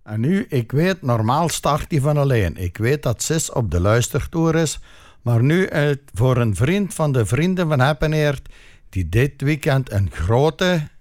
En nu, ik weet, normaal start hij van alleen. Ik weet dat Sis op de luistertoer is. Maar nu voor een vriend van de vrienden van Heppeneert, die dit weekend een grote